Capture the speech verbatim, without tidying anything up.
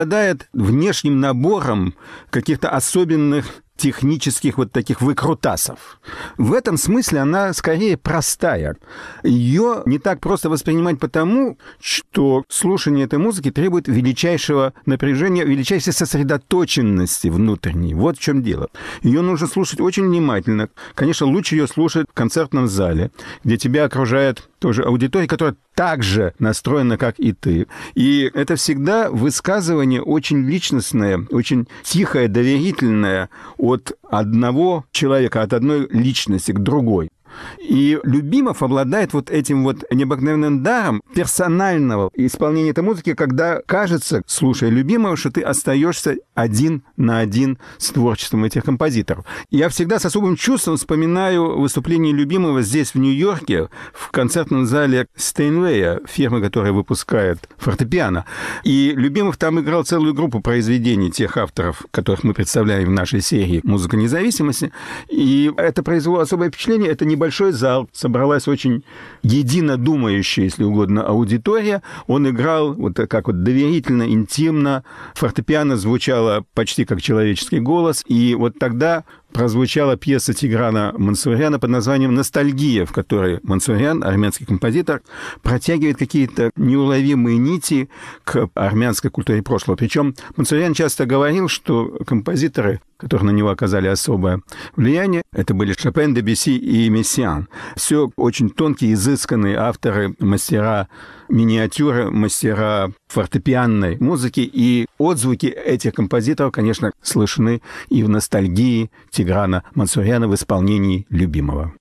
обладает внешним набором каких-то особенных технических вот таких выкрутасов. В этом смысле она скорее простая. Ее не так просто воспринимать потому, что слушание этой музыки требует величайшего напряжения, величайшей сосредоточенности внутренней. Вот в чем дело. Ее нужно слушать очень внимательно. Конечно, лучше ее слушать в концертном зале, где тебя окружает тоже аудитория, которая так же настроена, как и ты. И это всегда высказывание очень личностное, очень тихое, доверительное от одного человека, от одной личности к другой. И Любимов обладает вот этим вот необыкновенным даром персонального исполнения этой музыки, когда кажется, слушая Любимова, что ты остаешься один на один с творчеством этих композиторов. Я всегда с особым чувством вспоминаю выступление Любимова здесь, в Нью-Йорке, в концертном зале Стейнвея, фирмы, которая выпускает фортепиано. И Любимов там играл целую группу произведений тех авторов, которых мы представляем в нашей серии «Музыка независимости». И это произвело особое впечатление. Это не большой зал, собралась очень единодумающая, если угодно, аудитория. Он играл вот как вот доверительно, интимно. Фортепиано звучало почти как человеческий голос. И вот тогда прозвучала пьеса Тиграна Мансуряна под названием «Ностальгия», в которой Мансурян, армянский композитор, протягивает какие-то неуловимые нити к армянской культуре прошлого. Причем Мансурян часто говорил, что композиторы, которые на него оказали особое влияние, это были Шопен, Дебюсси и Мессиан. Все очень тонкие, изысканные авторы, мастера миниатюры, мастера фортепианной музыки, и отзвуки этих композиторов, конечно, слышны и в «Ностальгии» Тиграна Мансуряна в исполнении Любимова.